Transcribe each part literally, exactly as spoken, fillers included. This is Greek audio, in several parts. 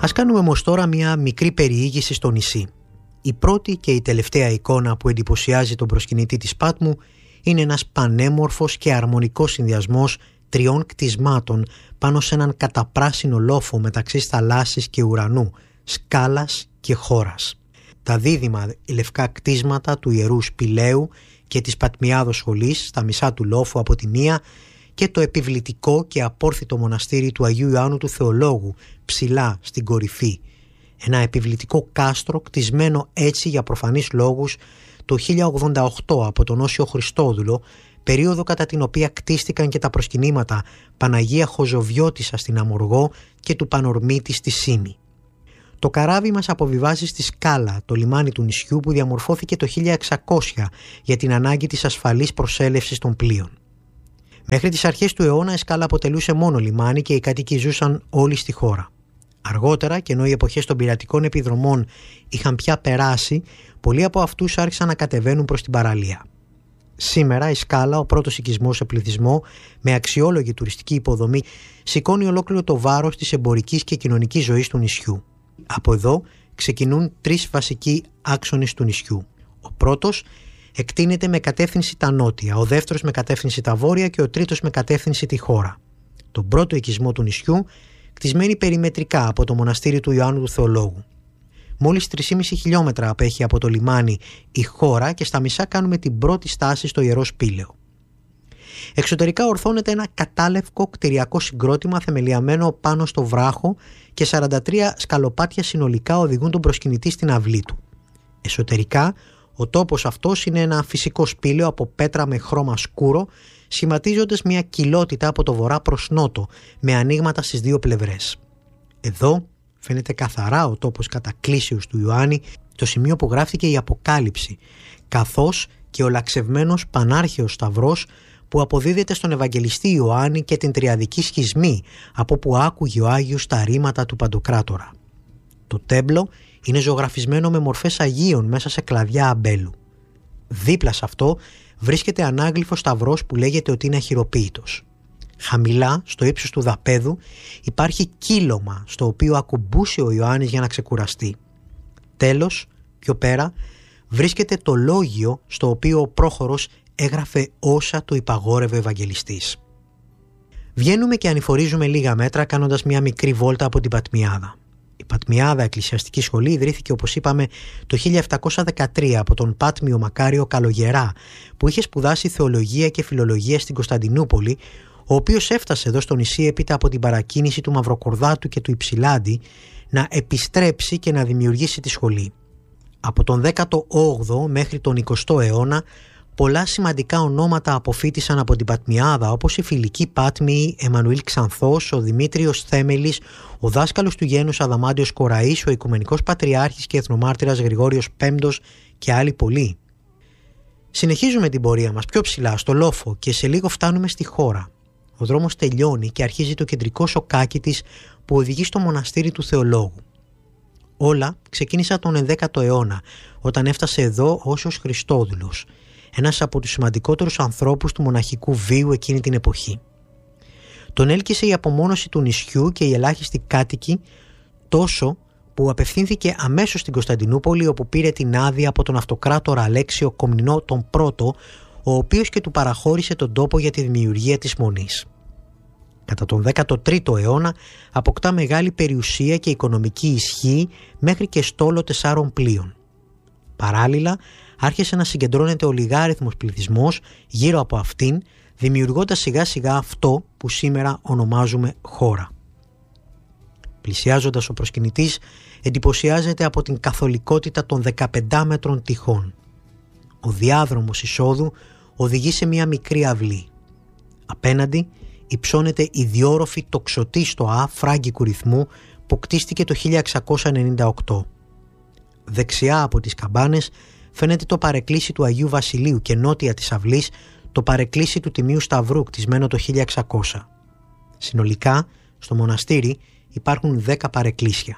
Ας κάνουμε όμως τώρα μια μικρή περιήγηση στο νησί. Η πρώτη και η τελευταία εικόνα που εντυπωσιάζει τον προσκυνητή της Πάτμου είναι ένας πανέμορφος και αρμονικός συνδυασμός τριών κτισμάτων πάνω σε έναν καταπράσινο λόφο μεταξύ θαλάσσης και ουρανού, σκάλας και χώρας. Τα δίδυμα λευκά κτίσματα του Ιερού Σπηλαίου και της Πατμιάδος Σχολής στα μισά του λόφου από τη μία και το επιβλητικό και απόρθητο μοναστήρι του Αγίου Ιωάννου του Θεολόγου ψηλά στην κορυφή. Ένα επιβλητικό κάστρο κτισμένο έτσι για προφανείς λόγους το χίλια ογδόντα οκτώ από τον Όσιο Χριστόδουλο, περίοδο κατά την οποία κτίστηκαν και τα προσκυνήματα Παναγία Χοζοβιώτισσα στην Αμοργό και του Πανορμήτη στη Σύμη. Το καράβι μας αποβιβάζει στη Σκάλα, το λιμάνι του νησιού που διαμορφώθηκε το χίλια εξακόσια για την ανάγκη της ασφαλής προσέλευσης των πλοίων. Μέχρι τις αρχές του αιώνα η Σκάλα αποτελούσε μόνο λιμάνι και οι κάτοικοι ζούσαν όλοι στη χώρα. Αργότερα, και ενώ οι εποχές των πειρατικών επιδρομών είχαν πια περάσει, πολλοί από αυτούς άρχισαν να κατεβαίνουν προς την παραλία. Σήμερα η Σκάλα, ο πρώτος οικισμός σε πληθυσμό με αξιόλογη τουριστική υποδομή, σηκώνει ολόκληρο το βάρος της εμπορικής και κοινωνικής ζωής του νησιού. Από εδώ ξεκινούν τρεις βασικοί άξονες του νησιού. Ο πρώτος εκτείνεται με κατεύθυνση τα νότια, ο δεύτερος με κατεύθυνση τα βόρεια και ο τρίτος με κατεύθυνση τη χώρα. Τον πρώτο οικισμό του νησιού κτισμένη περιμετρικά από το μοναστήρι του Ιωάννου του Θεολόγου. Μόλις τρία κόμμα πέντε χιλιόμετρα απέχει από το λιμάνι η χώρα και στα μισά κάνουμε την πρώτη στάση στο Ιερό Σπήλαιο. Εξωτερικά ορθώνεται ένα κατάλευκο κτηριακό συγκρότημα θεμελιαμένο πάνω στο βράχο και σαράντα τρία σκαλοπάτια συνολικά οδηγούν τον προσκυνητή στην αυλή του. Εσωτερικά, ο τόπος αυτός είναι ένα φυσικό σπήλαιο από πέτρα με χρώμα σκούρο, σχηματίζοντας μια κοιλότητα από το βορρά προς νότο, με ανοίγματα στις δύο πλευρές. Εδώ φαίνεται καθαρά ο τόπος κατακλήσεως του Ιωάννη, το σημείο που γράφτηκε η Αποκάλυψη, καθώς και ο λαξευμένος πανάρχαιος σταυρός που αποδίδεται στον Ευαγγελιστή Ιωάννη και την τριαδική σχισμή, από που άκουγε ο Άγιος τα ρήματα του Παντοκράτορα. Το τέμπλο είναι ζωγραφισμένο με μορφές Αγίων μέσα σε κλαδιά αμπέλου. Δίπλα σε αυτό βρίσκεται ανάγλυφος σταυρός που λέγεται ότι είναι αχειροποίητος. Χαμηλά, στο ύψος του δαπέδου, υπάρχει κύλωμα στο οποίο ακουμπούσε ο Ιωάννης για να ξεκουραστεί. Τέλος, πιο πέρα, βρίσκεται το λόγιο στο οποίο ο πρόχορος έγραφε όσα του υπαγόρευε ο Ευαγγελιστής. Βγαίνουμε και ανηφορίζουμε λίγα μέτρα κάνοντας μια μικρή βόλτα από την Πατμιάδα. Η Πατμιάδα Εκκλησιαστική Σχολή ιδρύθηκε, όπως είπαμε, το χίλια επτακόσια δεκατρία από τον Πάτμιο Μακάριο Καλογερά, που είχε σπουδάσει θεολογία και φιλολογία στην Κωνσταντινούπολη, ο οποίος έφτασε εδώ στο νησί έπειτα από την παρακίνηση του Μαυροκορδάτου και του Υψηλάντη να επιστρέψει και να δημιουργήσει τη σχολή. Από τον δέκατο όγδοο μέχρι τον εικοστό αιώνα, πολλά σημαντικά ονόματα αποφύτησαν από την Πατμιάδα, όπως η Φιλική Πάτμιοι, Εμμανουήλ Ξανθός, ο Δημήτριος Θέμελης, ο δάσκαλος του γένους Αδαμάντιος Κοραής, ο Οικουμενικός Πατριάρχης και Εθνομάρτυρας Γρηγόριος Πέμπτος και άλλοι πολλοί. Συνεχίζουμε την πορεία μας πιο ψηλά στο λόφο και σε λίγο φτάνουμε στη χώρα. Ο δρόμος τελειώνει και αρχίζει το κεντρικό σοκάκι της που οδηγεί στο μοναστήρι του Θεολόγου. Όλα ξεκίνησαν τον ενδέκατο αιώνα, όταν έφτασε εδώ ο Όσιος Χριστόδουλος, ένας από τους σημαντικότερους ανθρώπους του μοναχικού βίου εκείνη την εποχή. Τον έλκυσε η απομόνωση του νησιού και οι ελάχιστοι κάτοικοι, τόσο που απευθύνθηκε αμέσως στην Κωνσταντινούπολη, όπου πήρε την άδεια από τον αυτοκράτορα Αλέξιο Κομνηνό τον Πρώτο, ο οποίος και του παραχώρησε τον τόπο για τη δημιουργία της Μονής. Κατά τον δέκατο τρίτο αιώνα αποκτά μεγάλη περιουσία και οικονομική ισχύ μέχρι και στόλο τεσσάρων πλοίων. Παράλληλα, άρχισε να συγκεντρώνεται ολιγάριθμος πληθυσμός γύρω από αυτήν, δημιουργώντας σιγά σιγά αυτό που σήμερα ονομάζουμε χώρα. Πλησιάζοντας ο προσκυνητής, εντυπωσιάζεται από την καθολικότητα των δεκαπεντάμετρων τειχών. Ο διάδρομος εισόδου οδηγεί σε μια μικρή αυλή. Απέναντι υψώνεται η διόροφη τοξωτή στοά φράγκικου ρυθμού που κτίστηκε το χίλια εξακόσια ενενήντα οκτώ. Δεξιά από τις καμπάνες φαίνεται το παρεκκλήσι του Αγίου Βασιλείου και νότια της αυλής το παρεκκλήσι του Τιμίου Σταυρού κτισμένο το χίλια εξακόσια. Συνολικά στο μοναστήρι υπάρχουν δέκα παρεκκλήσια.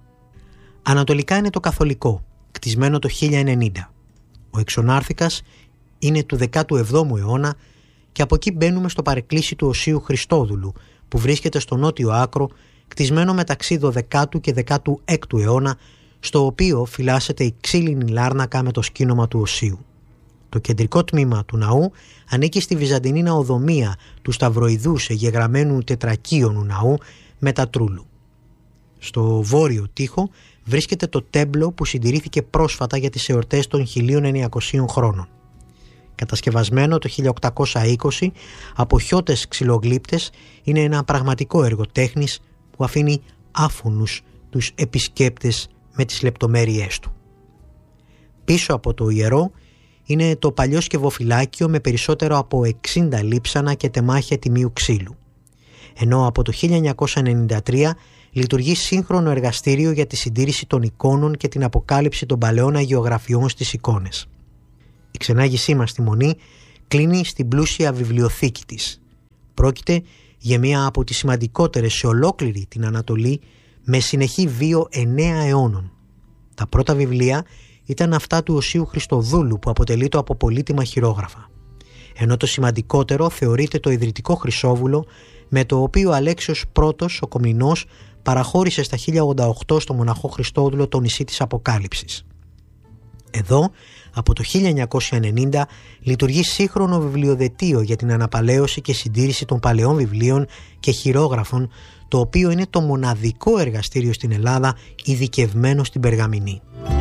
Ανατολικά είναι το καθολικό, κτισμένο το χίλια ενενήντα. Ο εξωνάρθηκας είναι του δέκατου εβδόμου αιώνα και από εκεί μπαίνουμε στο παρεκκλήσι του Οσίου Χριστόδουλου που βρίσκεται στο νότιο άκρο κτισμένο μεταξύ δωδεκάτου και δεκάτου έκτου αιώνα, στο οποίο φυλάσσεται η ξύλινη λάρνακα με το σκήνομα του οσίου. Το κεντρικό τμήμα του ναού ανήκει στη βυζαντινή ναοδομία του σταυροειδούς εγγεγραμμένου τετρακίονου ναού Μετατρούλου. Στο βόρειο τοίχο βρίσκεται το τέμπλο που συντηρήθηκε πρόσφατα για τις εορτές των χίλια εννιακοσίων χρόνων. Κατασκευασμένο το χίλια οκτακόσια είκοσι από χιώτες ξυλογλύπτες, είναι ένα πραγματικό έργο τέχνης που αφήνει άφωνους τους επισκέπτες με τις λεπτομέρειές του. Πίσω από το ιερό είναι το παλιό σκευοφυλάκιο με περισσότερο από εξήντα λείψανα και τεμάχια τιμίου ξύλου. Ενώ από το χίλια εννιακόσια ενενήντα τρία λειτουργεί σύγχρονο εργαστήριο για τη συντήρηση των εικόνων και την αποκάλυψη των παλαιών αγιογραφιών στις εικόνες. Η ξενάγησή μας στη Μονή κλείνει στην πλούσια βιβλιοθήκη της. Πρόκειται για μία από τις σημαντικότερες σε ολόκληρη την Ανατολή, με συνεχή βίο εννέα αιώνων. Τα πρώτα βιβλία ήταν αυτά του Οσίου Χριστοδούλου, που αποτελείται από πολύτιμα χειρόγραφα. Ενώ το σημαντικότερο θεωρείται το ιδρυτικό Χρυσόβουλο, με το οποίο ο Αλέξιος Πρώτος, ο Κομνηνός, παραχώρησε στα χίλια ογδόντα οκτώ στο μοναχό Χριστόδουλο το νησί της Αποκάλυψης. Εδώ, από το χίλια εννιακόσια ενενήντα, λειτουργεί σύγχρονο βιβλιοδετείο για την αναπαλαίωση και συντήρηση των παλαιών βιβλίων και χειρόγραφων, το οποίο είναι το μοναδικό εργαστήριο στην Ελλάδα ειδικευμένο στην περγαμηνή.